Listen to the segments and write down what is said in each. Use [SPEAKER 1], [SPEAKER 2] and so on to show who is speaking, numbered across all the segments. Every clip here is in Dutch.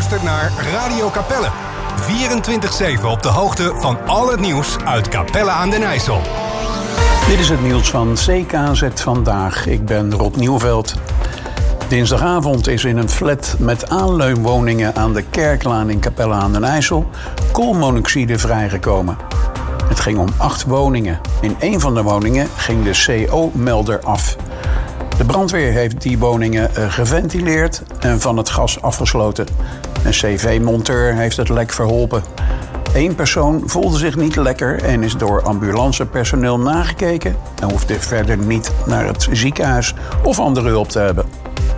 [SPEAKER 1] luistert naar Radio Capelle. 24/7 op de hoogte van al het nieuws uit Capelle aan den IJssel.
[SPEAKER 2] Dit is het nieuws van CKZ Vandaag. Ik ben Rob Nieuwveld. Dinsdagavond is in een flat met aanleunwoningen aan de Kerklaan in Capelle aan den IJssel koolmonoxide vrijgekomen. Het ging om 8 woningen. In één van de woningen ging de CO-melder af. De brandweer heeft die woningen geventileerd en van het gas afgesloten. Een CV-monteur heeft het lek verholpen. 1 persoon voelde zich niet lekker en is door ambulancepersoneel nagekeken en hoefde verder niet naar het ziekenhuis of andere hulp te hebben.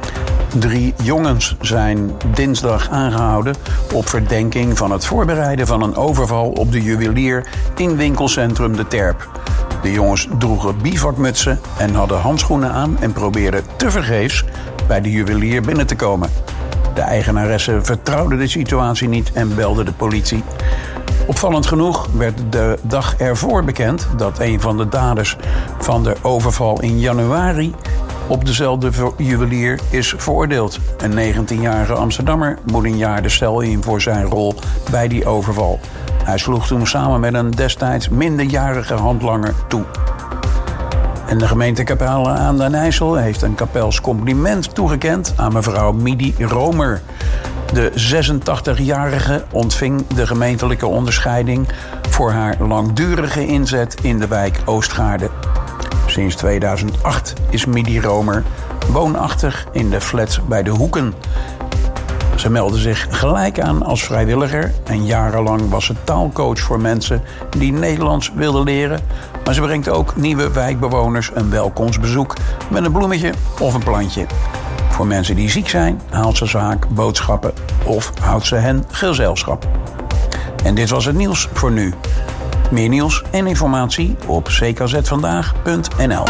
[SPEAKER 2] 3 jongens zijn dinsdag aangehouden op verdenking van het voorbereiden van een overval op de juwelier in winkelcentrum De Terp. De jongens droegen bivakmutsen en hadden handschoenen aan en probeerden tevergeefs bij de juwelier binnen te komen. De eigenaresse vertrouwde de situatie niet en belde de politie. Opvallend genoeg werd de dag ervoor bekend dat een van de daders van de overval in januari op dezelfde juwelier is veroordeeld. Een 19-jarige Amsterdammer moet een jaar de cel in voor zijn rol bij die overval. Hij sloeg toen samen met een destijds minderjarige handlanger toe. En de gemeente Capelle aan den IJssel heeft een kapels compliment toegekend aan mevrouw Midi Romer. De 86-jarige ontving de gemeentelijke onderscheiding voor haar langdurige inzet in de wijk Oostgaarde. Sinds 2008 is Midi Romer woonachtig in de flats bij de Hoeken. Ze meldde zich gelijk aan als vrijwilliger en jarenlang was ze taalcoach voor mensen die Nederlands wilden leren. Maar ze brengt ook nieuwe wijkbewoners een welkomstbezoek met een bloemetje of een plantje. Voor mensen die ziek zijn haalt ze vaak boodschappen of houdt ze hen gezelschap. En dit was het nieuws voor nu. Meer nieuws en informatie op ckzvandaag.nl.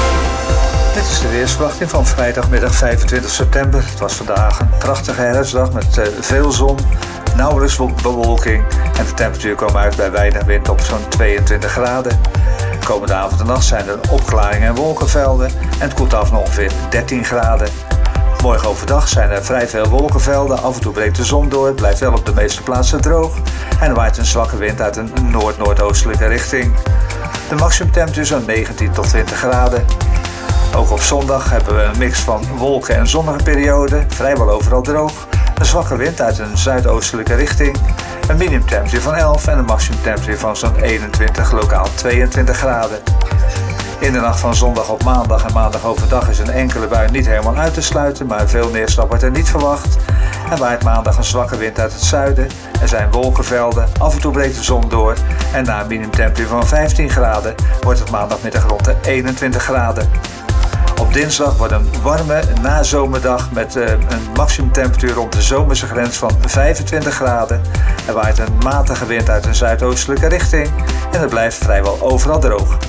[SPEAKER 3] Dit is de weersverwachting van vrijdagmiddag 25 september. Het was vandaag een prachtige herfstdag met veel zon, nauwelijks bewolking. En de temperatuur kwam uit bij weinig wind op zo'n 22 graden. Komende avond en nacht zijn er opklaringen en wolkenvelden. En het koelt af naar ongeveer 13 graden. Morgen overdag zijn er vrij veel wolkenvelden. Af en toe breekt de zon door. Het blijft wel op de meeste plaatsen droog. En er waait een zwakke wind uit een noord-noordoostelijke richting. De maximumtemperatuur is zo'n 19 tot 20 graden. Ook op zondag hebben we een mix van wolken en zonnige perioden. Vrijwel overal droog. Een zwakke wind uit een zuidoostelijke richting. Een minimumtemperatuur van 11 en een maximumtemperatuur van zo'n 21, lokaal 22 graden. In de nacht van zondag op maandag en maandag overdag is een enkele bui niet helemaal uit te sluiten, maar veel neerslag wordt er niet verwacht. En waait maandag een zwakke wind uit het zuiden. Er zijn wolkenvelden, af en toe breekt de zon door. En na een minimumtemperatuur van 15 graden wordt het maandagmiddag rond de 21 graden. Op dinsdag wordt een warme nazomerdag met een maximumtemperatuur rond de zomerse grens van 25 graden. Er waait een matige wind uit een zuidoostelijke richting en het blijft vrijwel overal droog.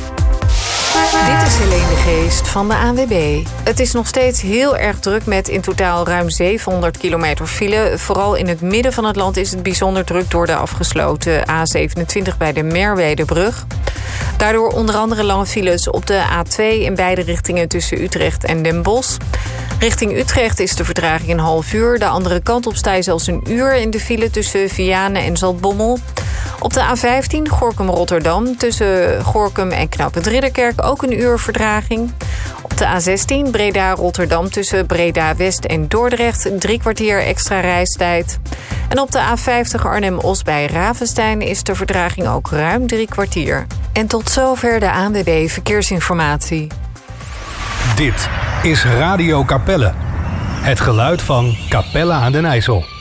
[SPEAKER 4] Dit is Helene de Geest van de ANWB. Het is nog steeds heel erg druk met in totaal ruim 700 kilometer file. Vooral in het midden van het land is het bijzonder druk door de afgesloten A27 bij de Merwedebrug. Daardoor onder andere lange files op de A2 in beide richtingen tussen Utrecht en Den Bosch. Richting Utrecht is de vertraging een half uur. De andere kant op sta je zelfs een uur in de file tussen Vianen en Zaltbommel. Op de A15 Gorinchem-Rotterdam tussen Gorinchem en Knooppunt Ridderkerk ook een uur vertraging. Op de A16 Breda-Rotterdam tussen Breda-West en Dordrecht 3 kwartier extra reistijd. En op de A50 Arnhem-Os bij Ravenstein is de vertraging ook ruim 3 kwartier. En tot zover de ANWB Verkeersinformatie.
[SPEAKER 1] Dit is Radio Capelle. Het geluid van Capelle aan den IJssel.